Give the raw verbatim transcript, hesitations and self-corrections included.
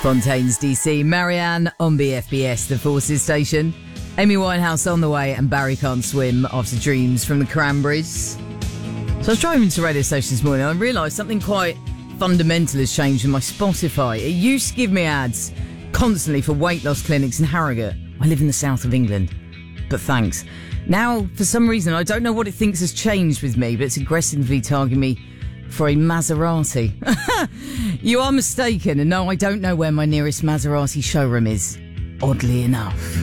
Fontaines, D C, Marianne on B F B S, the Forces station. Amy Winehouse on the way, and Barry Can't Swim after Dreams from the Cranberries. So I was driving to the radio station this morning and I realised something quite fundamental has changed with my Spotify. It used to give me ads constantly for weight loss clinics in Harrogate. I live in the south of England, but thanks. Now, for some reason, I don't know what it thinks has changed with me, but it's aggressively targeting me for a Maserati. You are mistaken, and no, I don't know where my nearest Maserati showroom is, oddly enough.